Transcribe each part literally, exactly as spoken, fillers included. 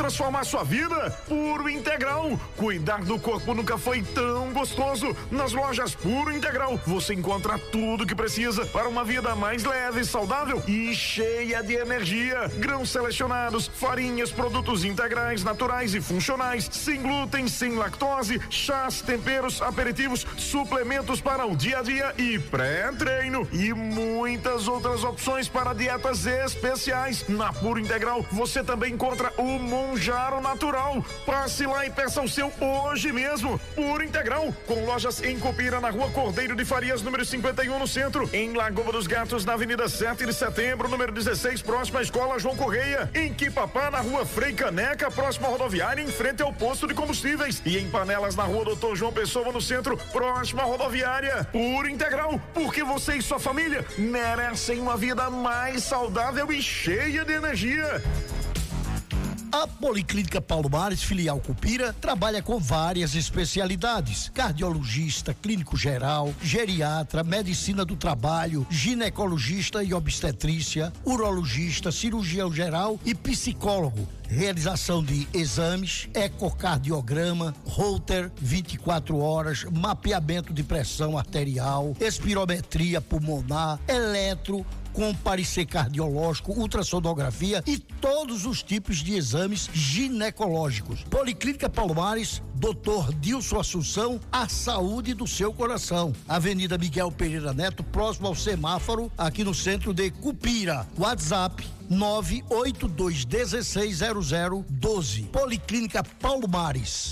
transformar sua vida? Puro Integral. Cuidar do corpo nunca foi tão gostoso. Nas lojas Puro Integral, você encontra tudo que precisa para uma vida mais leve, saudável e cheia de energia. Grãos selecionados, farinhas, produtos integrais, naturais e funcionais, sem glúten, sem lactose, chás, temperos, aperitivos, suplementos para o dia a dia e pré-treino e muitas outras opções para dietas especiais. Na Puro Integral, você também encontra o Monjaro Natural. Passe lá e peça o seu hoje mesmo. Puro Integral, com lojas em Cupira, na Rua Cordeiro de Farias, número cinquenta e um, no centro. Em Lagoa dos Gatos, na Avenida sete de Setembro, número dezesseis, próxima à Escola João Correia. Em Quipapá, na Rua Frei Caneca, próxima à rodoviária, em frente ao posto de combustíveis. E em Panelas, na Rua Doutor João Pessoa, no centro, próxima à rodoviária. Puro Integral, porque você e sua família merecem uma vida mais saudável e cheia de energia. A Policlínica Paulo Mares, filial Cupira, trabalha com várias especialidades: cardiologista, clínico geral, geriatra, medicina do trabalho, ginecologista e obstetrícia, urologista, cirurgião geral e psicólogo. Realização de exames, ecocardiograma, Holter vinte e quatro horas, mapeamento de pressão arterial, espirometria pulmonar, eletro, com parecer cardiológico, ultrassonografia e todos os tipos de exames ginecológicos. Policlínica Paulo Mares, doutor Dilson Assunção, a saúde do seu coração. Avenida Miguel Pereira Neto, próximo ao semáforo, aqui no centro de Cupira. WhatsApp nove oito dois um seis zero zero um dois. Policlínica Paulo Mares.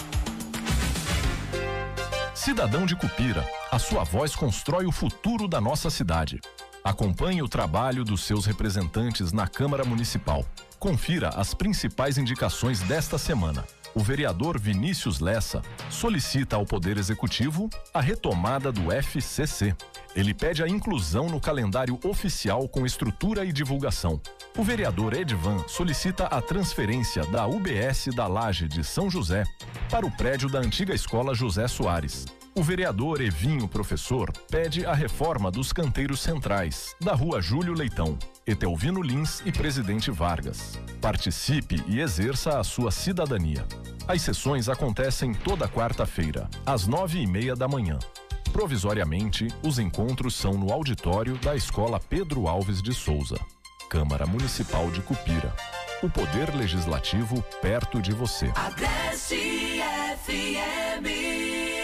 Cidadão de Cupira, a sua voz constrói o futuro da nossa cidade. Acompanhe o trabalho dos seus representantes na Câmara Municipal. Confira as principais indicações desta semana. O vereador Vinícius Lessa solicita ao Poder Executivo a retomada do F C C. Ele pede a inclusão no calendário oficial com estrutura e divulgação. O vereador Edvan solicita a transferência da U B S da Laje de São José para o prédio da antiga escola José Soares. O vereador Evinho Professor pede a reforma dos canteiros centrais, da Rua Júlio Leitão, Etelvino Lins e Presidente Vargas. Participe e exerça a sua cidadania. As sessões acontecem toda quarta-feira, às nove e meia da manhã. Provisoriamente, os encontros são no auditório da Escola Pedro Alves de Souza. Câmara Municipal de Cupira. O Poder Legislativo perto de você. Agreste F M.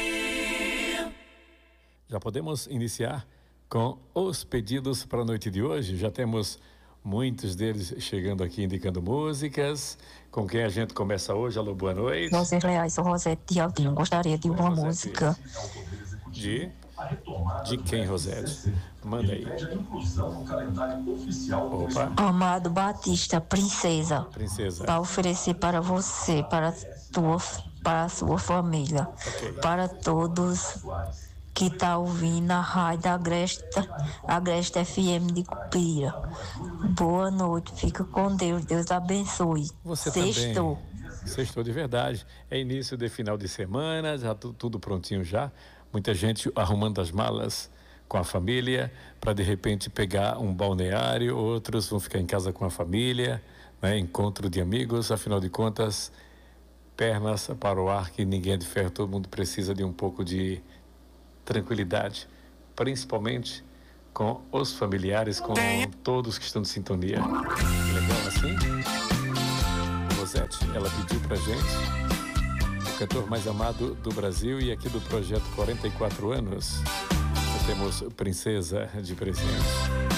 Já podemos iniciar com os pedidos para a noite de hoje. Já temos muitos deles chegando aqui indicando músicas. Com quem a gente começa hoje? Alô, boa noite. Vocês reais, sou Rosete de Aldinho. Gostaria de uma Rosete. música. De? De quem, Rosete? Manda aí. Opa. Amado Batista, Princesa. Princesa. Para oferecer para você, para a tua, para a sua família, Okay. para todos que tá ouvindo a rádio da Agreste, Agreste F M de Cupira. Boa noite, fica com Deus, Deus abençoe. Você Sextou. também. Sextou de verdade. É início de final de semana, já tu, tudo prontinho já. Muita gente arrumando as malas com a família para de repente pegar um balneário, outros vão ficar em casa com a família, né? Encontro de amigos, afinal de contas, pernas para o ar, que ninguém é de ferro, todo mundo precisa de um pouco de tranquilidade, principalmente com os familiares, com todos que estão de sintonia. Legal assim? Rosete, ela pediu pra gente o cantor mais amado do Brasil e aqui do projeto quarenta e quatro anos. Temos Princesa de presente.